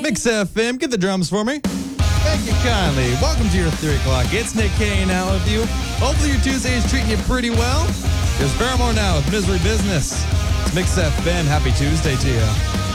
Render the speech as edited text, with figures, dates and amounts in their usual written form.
Mix FM, get the drums for me. Thank you kindly. Welcome to your 3 o'clock. It's Nick K now with you. Hopefully your Tuesday is treating you pretty well. There's Paramore now with Misery Business. It's Mix FM. Happy Tuesday to you.